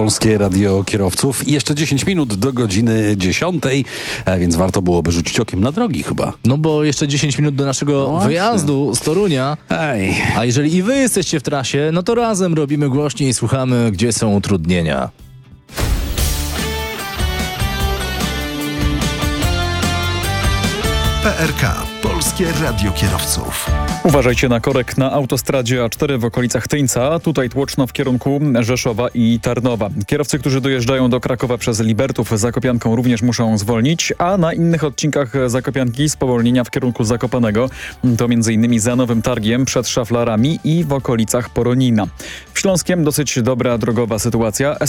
Polskie Radio Kierowców. I jeszcze 10 minut do godziny 10, więc warto byłoby rzucić okiem na drogi chyba. No bo jeszcze 10 minut do naszego wyjazdu z Torunia. Ej. A jeżeli i wy jesteście w trasie, no to razem robimy głośniej i słuchamy, gdzie są utrudnienia. PRK. Polskie Radio Kierowców. Uważajcie na korek na autostradzie A4 w okolicach Tyńca. Tutaj tłoczno w kierunku Rzeszowa i Tarnowa. Kierowcy, którzy dojeżdżają do Krakowa przez Libertów Zakopianką, również muszą zwolnić, a na innych odcinkach Zakopianki spowolnienia w kierunku Zakopanego. To m.in. za Nowym Targiem, przed Szaflarami i w okolicach Poronina. W Śląskiem dosyć dobra drogowa sytuacja.